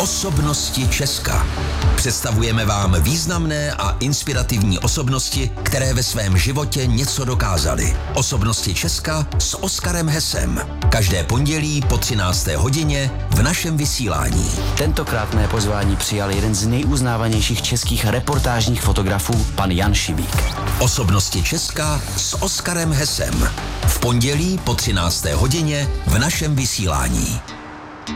Osobnosti Česka. Představujeme vám významné a inspirativní osobnosti, které ve svém životě něco dokázaly. Osobnosti Česka s Oskarem Hesem. Každé pondělí po 13. hodině v našem vysílání. Tentokrát mé pozvání přijal jeden z nejuznávanějších českých reportážních fotografů, pan Jan Šibík. Osobnosti Česka s Oskarem Hesem. V pondělí po 13. hodině v našem vysílání.